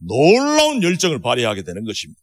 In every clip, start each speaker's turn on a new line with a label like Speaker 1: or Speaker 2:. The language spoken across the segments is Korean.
Speaker 1: 놀라운 열정을 발휘하게 되는 것입니다.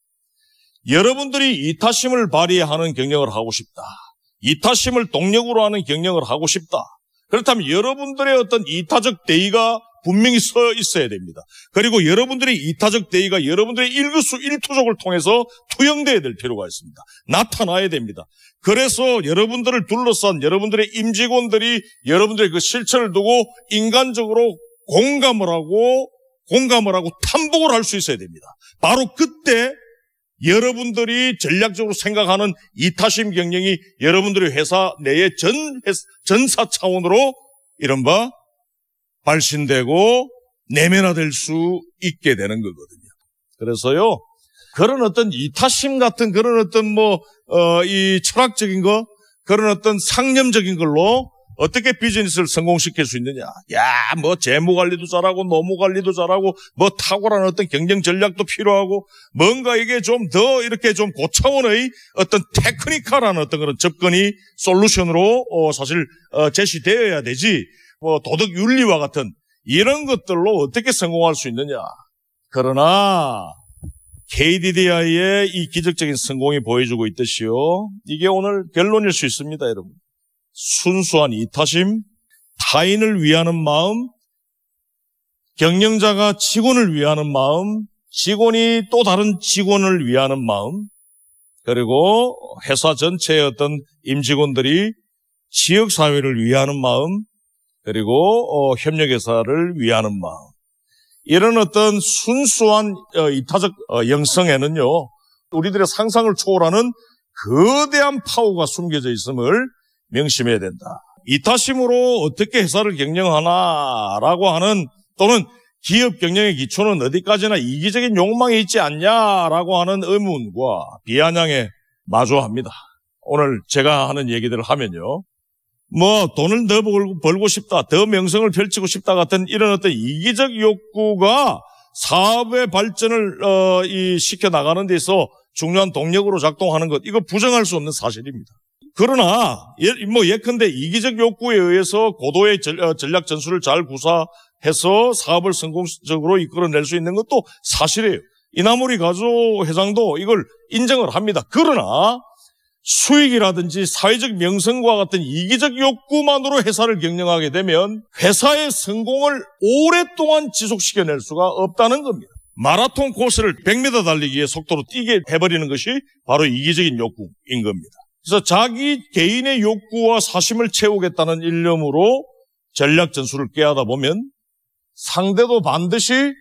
Speaker 1: 여러분들이 이타심을 발휘하는 경영을 하고 싶다. 이타심을 동력으로 하는 경영을 하고 싶다. 그렇다면 여러분들의 어떤 이타적 대의가 분명히 서 있어야 됩니다. 그리고 여러분들의 이타적 대의가 여러분들의 일거수일투족을 통해서 투영되어야 될 필요가 있습니다. 나타나야 됩니다. 그래서 여러분들을 둘러싼 여러분들의 임직원들이 여러분들의 그 실천을 두고 인간적으로 공감을 하고 탐복을 할 수 있어야 됩니다. 바로 그때 여러분들이 전략적으로 생각하는 이타심 경영이 여러분들의 회사 내의 전사 차원으로 이른바 발신되고 내면화될 수 있게 되는 거거든요. 그래서요, 그런 어떤 이타심 같은 그런 어떤 이 철학적인 거, 그런 어떤 상념적인 걸로 어떻게 비즈니스를 성공시킬 수 있느냐. 재무 관리도 잘하고, 노무 관리도 잘하고, 탁월한 어떤 경영 전략도 필요하고, 뭔가 이게 좀 더 이렇게 좀 고차원의 어떤 테크니컬한 어떤 그런 접근이 솔루션으로 사실 제시되어야 되지, 도덕 윤리와 같은 이런 것들로 어떻게 성공할 수 있느냐. 그러나, KDDI의 이 기적적인 성공이 보여주고 있듯이요. 이게 오늘 결론일 수 있습니다, 여러분. 순수한 이타심, 타인을 위하는 마음, 경영자가 직원을 위하는 마음, 직원이 또 다른 직원을 위하는 마음, 그리고 회사 전체의 어떤 임직원들이 지역사회를 위하는 마음, 그리고 협력회사를 위하는 마음. 이런 어떤 순수한 이타적 영성에는요, 우리들의 상상을 초월하는 거대한 파워가 숨겨져 있음을 명심해야 된다. 이타심으로 어떻게 회사를 경영하나라고 하는, 또는 기업 경영의 기초는 어디까지나 이기적인 욕망이 있지 않냐라고 하는 의문과 비아냥에 마주합니다. 오늘 제가 하는 얘기들을 하면요, 돈을 더 벌고 싶다, 더 명성을 펼치고 싶다 같은 이런 어떤 이기적 욕구가 사업의 발전을 시켜 나가는 데서 중요한 동력으로 작동하는 것, 이거 부정할 수 없는 사실입니다. 그러나 예컨대 이기적 욕구에 의해서 고도의 전략 전술을 잘 구사해서 사업을 성공적으로 이끌어낼 수 있는 것도 사실이에요. 이나모리 가조 회장도 이걸 인정을 합니다. 그러나 수익이라든지 사회적 명성과 같은 이기적 욕구만으로 회사를 경영하게 되면 회사의 성공을 오랫동안 지속시켜낼 수가 없다는 겁니다. 마라톤 코스를 100m 달리기의 속도로 뛰게 해버리는 것이 바로 이기적인 욕구인 겁니다. 그래서 자기 개인의 욕구와 사심을 채우겠다는 일념으로 전략 전술을 꾀하다 보면 상대도 반드시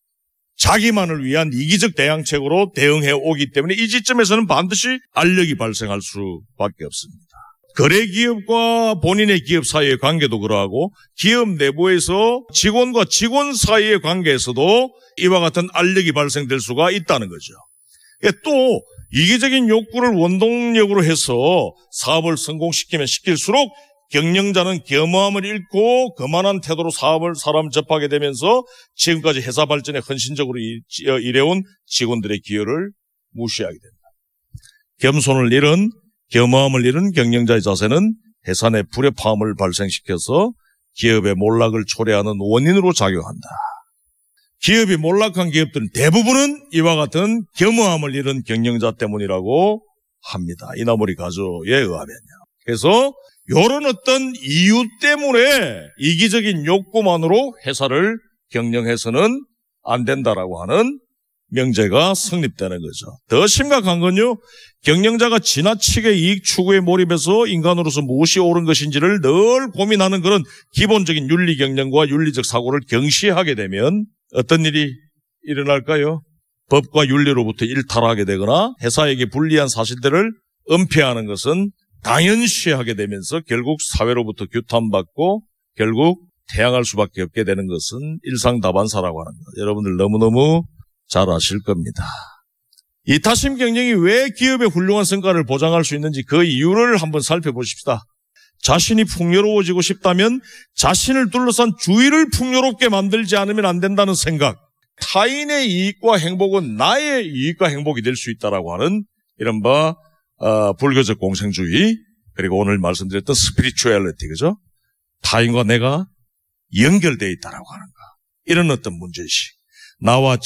Speaker 1: 자기만을 위한 이기적 대응책으로 대응해 오기 때문에 이 지점에서는 반드시 알력이 발생할 수밖에 없습니다. 거래 기업과 본인의 기업 사이의 관계도 그러하고 기업 내부에서 직원과 직원 사이의 관계에서도 이와 같은 알력이 발생될 수가 있다는 거죠. 또 이기적인 욕구를 원동력으로 해서 사업을 성공시키면 시킬수록 경영자는 겸허함을 잃고 거만한 태도로 사람 접하게 되면서 지금까지 회사 발전에 헌신적으로 일해온 직원들의 기여를 무시하게 됩니다. 겸손을 잃은, 겸허함을 잃은 경영자의 자세는 회사 내 불협화음을 발생시켜서 기업의 몰락을 초래하는 원인으로 작용한다. 기업이 몰락한 기업들은 대부분은 이와 같은 겸허함을 잃은 경영자 때문이라고 합니다. 이나모리 가조에 의하면요. 그래서 이런 어떤 이유 때문에 이기적인 욕구만으로 회사를 경영해서는 안 된다라고 하는 명제가 성립되는 거죠. 더 심각한 건요, 경영자가 지나치게 이익 추구에 몰입해서 인간으로서 무엇이 옳은 것인지를 늘 고민하는 그런 기본적인 윤리 경영과 윤리적 사고를 경시하게 되면 어떤 일이 일어날까요? 법과 윤리로부터 일탈하게 되거나 회사에게 불리한 사실들을 은폐하는 것은 당연시하게 되면서 결국 사회로부터 규탄받고 결국 태양할 수밖에 없게 되는 것은 일상다반사라고 하는 것. 여러분들 너무너무 잘 아실 겁니다. 이타심 경영이 왜 기업의 훌륭한 성과를 보장할 수 있는지 그 이유를 한번 살펴보십시다. 자신이 풍요로워지고 싶다면 자신을 둘러싼 주위를 풍요롭게 만들지 않으면 안 된다는 생각. 타인의 이익과 행복은 나의 이익과 행복이 될 수 있다라고 하는 이른바 불교적 공생주의, 그리고 오늘 말씀드렸던 스피리추얼리티, 그죠? 타인과 내가 연결되어 있다라고 하는 거. 이런 어떤 문제의식. 나와